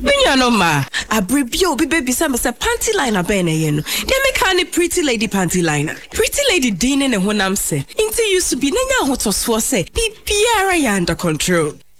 Binyano ma, abribio baby some panty liner bene yenu. They make any pretty lady panty liner. Pretty lady Dean and when I'm say. Inte used to be nanya hotos for say. Be under control.